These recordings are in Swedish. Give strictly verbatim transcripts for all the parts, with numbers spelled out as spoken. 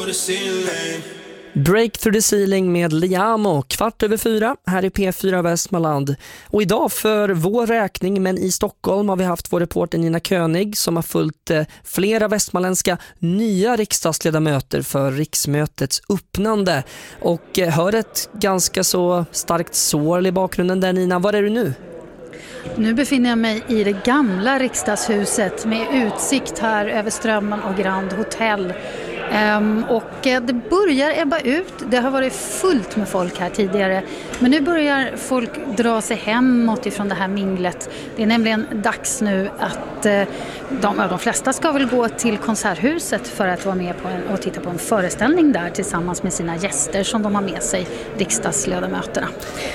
the ceiling. Break through the ceiling med Liamo, kvart över fyra här i P fyra Västmanland. Och idag för vår räkning, men i Stockholm har vi haft vår reporter Nina König som har följt eh, flera västmanländska nya riksdagsledamöter för riksmötets öppnande. Och eh, hör ett ganska så starkt sorl i bakgrunden där, Nina. Var är du nu? Nu befinner jag mig i det gamla riksdagshuset med utsikt här över Strömmen och Grand Hotel. Um, och det börjar ebba ut. Det har varit fullt med folk här tidigare, men nu börjar folk dra sig hemåt ifrån det här minglet. Det är nämligen dags nu att uh, de, de flesta ska väl gå till Konserthuset för att vara med på en, och titta på en föreställning där tillsammans med sina gäster som de har med sig, riksdagsledamöterna.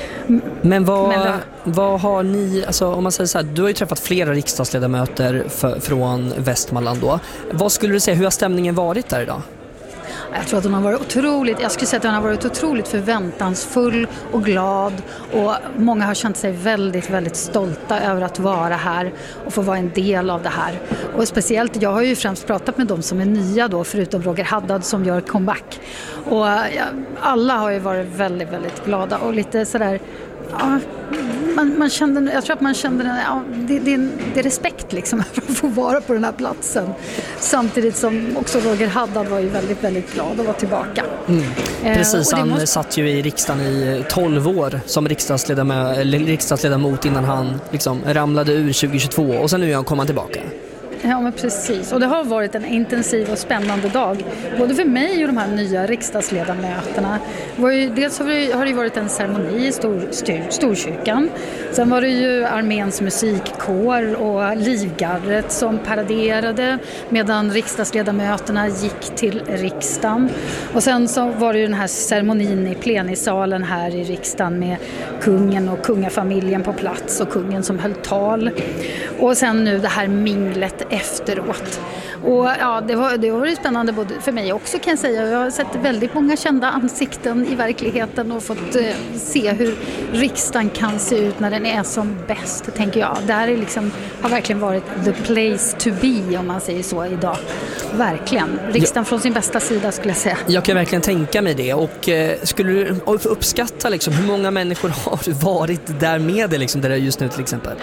Men vad, Men vad har ni, alltså om man säger så här, du har ju träffat flera riksdagsledamöter för, från Västmanland då. Vad skulle du säga, hur har stämningen varit där idag? Jag tror att hon har varit otroligt, jag skulle säga att hon har varit otroligt förväntansfull och glad, och många har känt sig väldigt, väldigt stolta över att vara här och få vara en del av det här. Och speciellt, jag har ju främst pratat med dem som är nya då, förutom Roger Haddad som gör comeback. Och ja, alla har ju varit väldigt, väldigt glada och lite sådär, ja, man, man kände, jag tror att man kände ja, det, det, det är respekt liksom för att få vara på den här platsen. Samtidigt som också Roger Haddad var ju väldigt, väldigt glad att vara tillbaka. Mm. Precis, eh, han måste... satt ju i riksdagen i tolv år som riksdagsledamot, riksdagsledamot innan han liksom ramlade ur tjugo tjugotvå, och sen nu kom han tillbaka. Ja, men precis. Och det har varit en intensiv och spännande dag. Både för mig och de här nya riksdagsledamöterna. Var ju, dels har det, har det varit en ceremoni i stor, stor, Storkyrkan. Sen var det ju arméns musikkår och livgardet som paraderade medan riksdagsledamöterna gick till riksdagen. Och sen så var det ju den här ceremonin i plenisalen här i riksdagen med kungen och kungafamiljen på plats och kungen som höll tal. Och sen nu det här minglet efteråt. Och ja, det var, det var spännande både för mig också, kan jag säga. Jag har sett väldigt många kända ansikten i verkligheten och fått eh, se hur riksdagen kan se ut när den är som bäst, tänker jag. Det här är liksom, har verkligen varit the place to be, om man säger så, idag. Verkligen. Riksdagen ja. Från sin bästa sida, skulle jag säga. Jag kan verkligen tänka mig det. Och eh, skulle du uppskatta liksom, hur många människor har varit där med dig liksom, där det är just nu till exempel?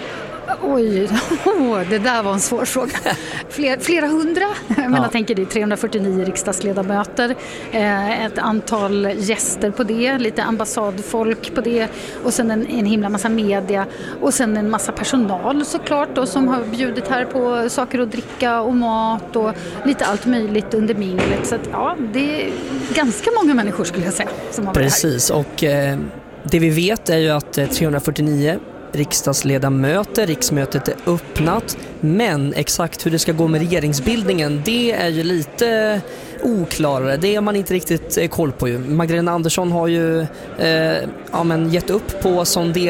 Oj, oh, det där var en svår fråga. Fler, flera hundra, jag menar, ja. tänker det är trehundrafyrtionio riksdagsledamöter, eh, ett antal gäster på det, lite ambassadfolk på det, och sen en, en himla massa media, och sen en massa personal såklart då, som har bjudit här på saker att dricka och mat och lite allt möjligt under minglet. Så att, ja, det är ganska många människor, skulle jag säga, som har varit här. Precis, och eh, det vi vet är ju att eh, trehundrafyrtionio riksdagsledamöter, riksmötet är öppnat, men exakt hur det ska gå med regeringsbildningen, det är ju lite oklarare. Det är man inte riktigt koll på ju. Magdalena Andersson har ju eh, ja, men gett upp på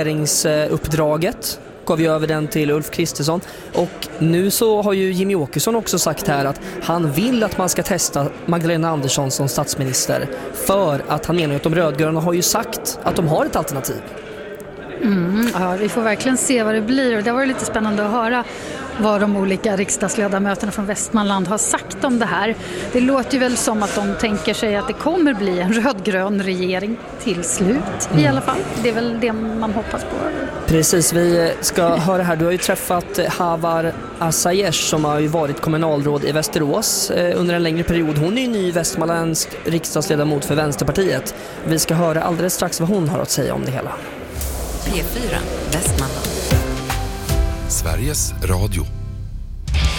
sonderingsuppdraget. Gav vi över den till Ulf Kristersson, och nu så har ju Jimmy Åkesson också sagt här att han vill att man ska testa Magdalena Andersson som statsminister, för att han menar att de rödgröna har ju sagt att de har ett alternativ. Mm, ja, vi får verkligen se vad det blir, och det var lite spännande att höra vad de olika riksdagsledamöterna från Västmanland har sagt om det här. Det låter ju väl som att de tänker sig att det kommer bli en rödgrön regering till slut, mm. i alla fall. Det är väl det man hoppas på. Precis, vi ska höra här. Du har ju träffat Havar Asayesh som har ju varit kommunalråd i Västerås under en längre period. Hon är ju ny västmanländsk riksdagsledamot för Vänsterpartiet. Vi ska höra alldeles strax vad hon har att säga om det hela. P fyra Västmanland. Sveriges Radio.